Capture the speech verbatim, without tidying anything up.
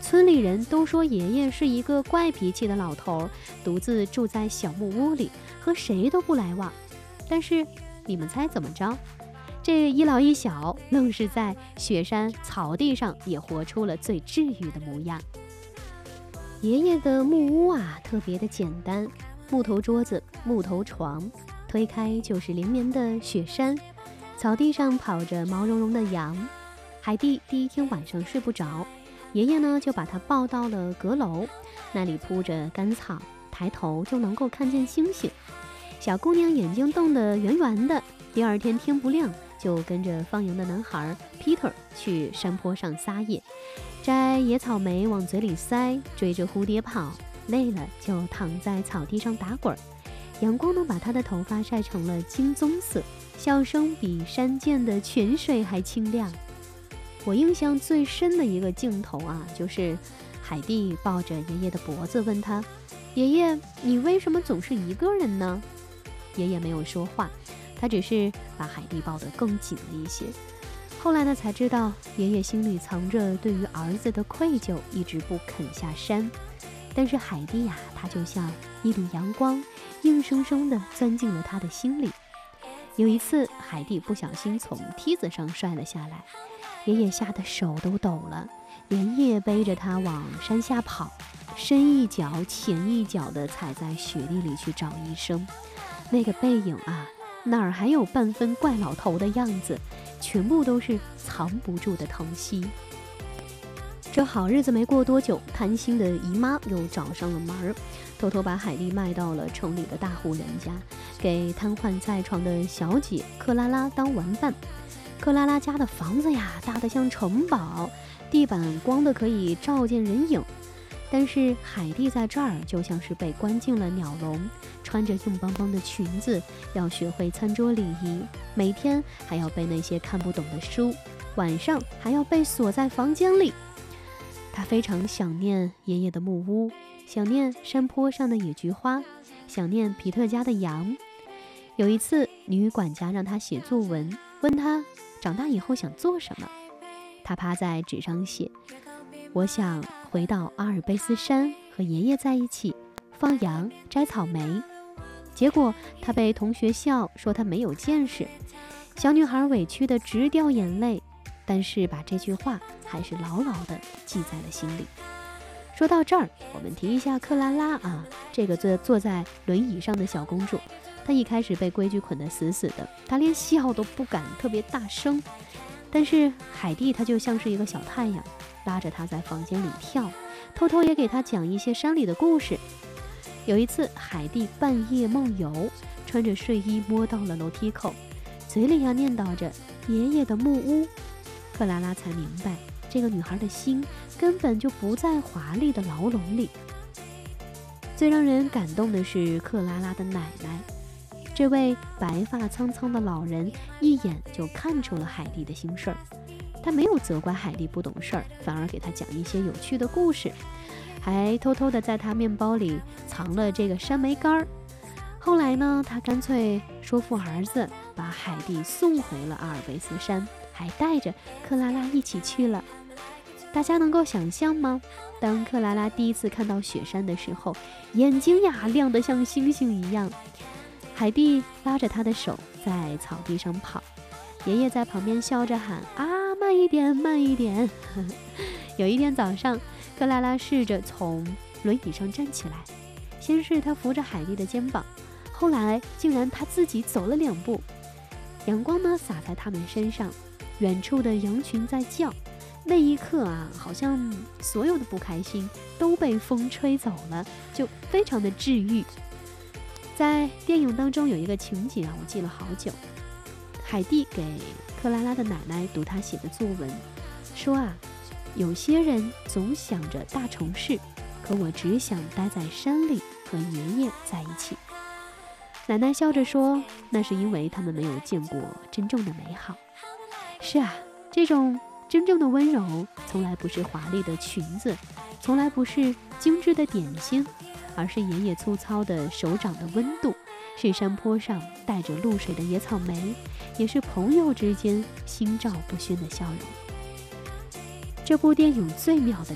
村里人都说爷爷是一个怪脾气的老头，独自住在小木屋里，和谁都不来往。但是你们猜怎么着？这一老一小愣是在雪山草地上也活出了最治愈的模样。爷爷的木屋啊，特别的简单，木头桌子，木头床，推开就是连绵的雪山，草地上跑着毛茸茸的羊。海蒂第一天晚上睡不着，爷爷呢就把他抱到了阁楼，那里铺着干草，抬头就能够看见星星。小姑娘眼睛瞪得圆圆的，第二天天不亮就跟着放羊的男孩 Peter 去山坡上撒野，摘野草莓往嘴里塞，追着蝴蝶跑，累了就躺在草地上打滚。阳光能把他的头发晒成了金棕色，笑声比山涧的泉水还清亮。我印象最深的一个镜头啊，就是海蒂抱着爷爷的脖子问他：爷爷，你为什么总是一个人呢？爷爷没有说话，他只是把海蒂抱得更紧了一些。后来呢，才知道爷爷心里藏着对于儿子的愧疚，一直不肯下山。但是海蒂呀、啊，他就像一缕阳光，硬生生地钻进了他的心里。有一次，海蒂不小心从梯子上摔了下来，爷爷吓得手都抖了，连夜背着他往山下跑，深一脚浅一脚地踩在雪地里去找医生。那个背影啊，哪儿还有半分怪老头的样子，全部都是藏不住的疼惜。这好日子没过多久，贪心的姨妈又找上了门，偷偷把海蒂卖到了城里的大户人家，给瘫痪在床的小姐克拉拉当玩伴。克拉拉家的房子呀，大得像城堡，地板光得可以照见人影。但是海蒂在这儿就像是被关进了鸟笼，穿着硬邦邦的裙子，要学会餐桌礼仪，每天还要背那些看不懂的书，晚上还要被锁在房间里。他非常想念爷爷的木屋，想念山坡上的野菊花，想念皮特家的羊。有一次，女管家让他写作文，问他长大以后想做什么。他趴在纸上写：我想回到阿尔卑斯山和爷爷在一起，放羊摘草莓。结果他被同学笑说他没有见识，小女孩委屈得直掉眼泪，但是把这句话还是牢牢地记在了心里。说到这儿，我们提一下克拉拉啊，这个坐坐在轮椅上的小公主，她一开始被规矩捆得死死的，她连笑都不敢特别大声。但是海蒂她就像是一个小太阳，拉着她在房间里跳，偷偷也给她讲一些山里的故事。有一次，海蒂半夜梦游，穿着睡衣摸到了楼梯口，嘴里呀念叨着爷爷的木屋。克拉拉才明白，这个女孩的心根本就不在华丽的牢笼里。最让人感动的是克拉拉的奶奶，这位白发苍苍的老人一眼就看出了海蒂的心事儿。他没有责怪海蒂不懂事儿，反而给她讲一些有趣的故事，还偷偷的在她面包里藏了这个山莓干儿。后来呢，他干脆说服儿子把海蒂送回了阿尔卑斯山，还带着克拉拉一起去了。大家能够想象吗？当克拉拉第一次看到雪山的时候，眼睛呀亮得像星星一样。海蒂拉着她的手在草地上跑，爷爷在旁边笑着喊：啊，慢一点，慢一点。有一天早上，克拉拉试着从轮椅上站起来，先是她扶着海蒂的肩膀，后来竟然她自己走了两步。阳光呢洒在他们身上，远处的羊群在叫。那一刻啊，好像所有的不开心都被风吹走了，就非常的治愈。在电影当中有一个情景啊，我记了好久。海蒂给克拉拉的奶奶读她写的作文，说啊，有些人总想着大城市，可我只想待在山里和爷爷在一起。奶奶笑着说，那是因为他们没有见过真正的美好。是啊，这种真正的温柔从来不是华丽的裙子，从来不是精致的点心，而是爷爷粗糙的手掌的温度，是山坡上带着露水的野草莓，也是朋友之间心照不宣的笑容。这部电影最妙的